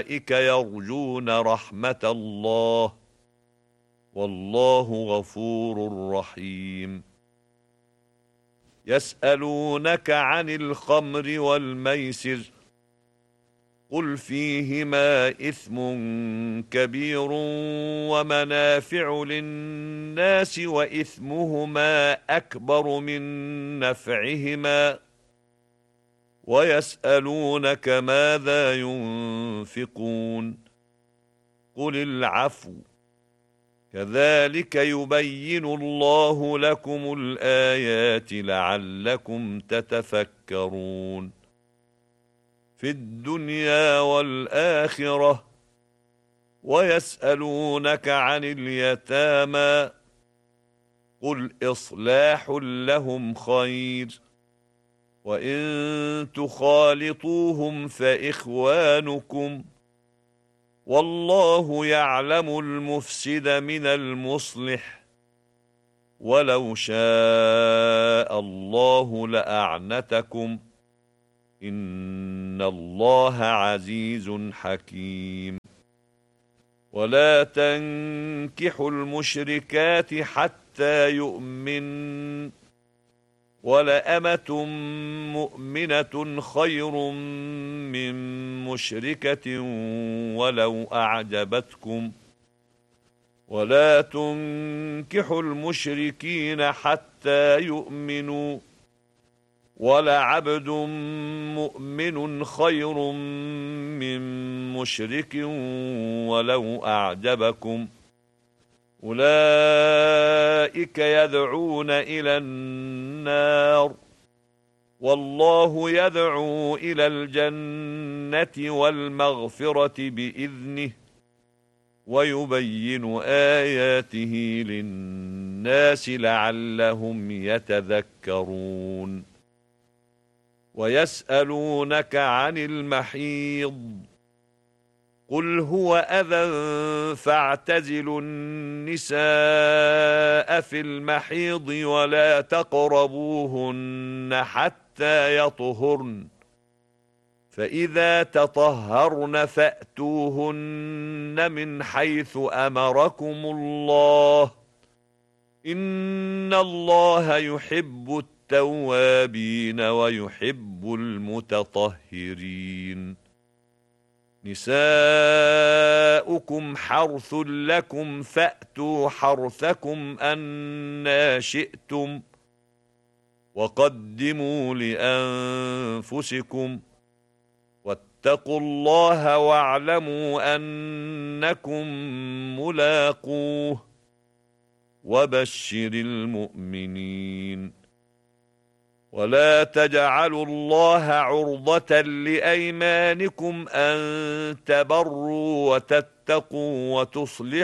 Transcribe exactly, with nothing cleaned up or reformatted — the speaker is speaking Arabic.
أولئك يرجون رحمة الله والله غفور رحيم يسألونك عن الخمر والميسر قل فيهما إثم كبير ومنافع للناس وإثمهما أكبر من نفعهما ويسألونك ماذا ينفقون قل العفو كذلك يبين الله لكم الآيات لعلكم تتفكرون في الدنيا والآخرة ويسألونك عن اليتامى قل إصلاح لهم خير وإن تخالطوهم فإخوانكم والله يعلم المفسد من المصلح ولو شاء الله لأعنتكم إن الله عزيز حكيم ولا تنكحوا المشركات حتى يؤمن ولأمة مؤمنة خير من مشركة ولو أعجبتكم ولا تنكحوا المشركين حتى يؤمنوا ولعبد مؤمن خير من مشرك ولو أعجبكم أولئك يدعون إلى النار والله يدعو إلى الجنة والمغفرة بإذنه ويبين آياته للناس لعلهم يتذكرون ويسألونك عن المحيض قل هو أذى فاعتزلوا النساء في المحيض ولا تقربوهن حتى يطهرن فإذا تطهرن فأتوهن من حيث أمركم الله إن الله يحب التوابين ويحب المتطهرين نساؤكم حرث لكم فأتوا حرثكم أنى شئتم وقدموا لأنفسكم واتقوا الله واعلموا أنكم ملاقوه وبشر المؤمنين ولا تجعلوا الله عرضة لأيمانكم أن تبروا وتتقوا وتصلحوا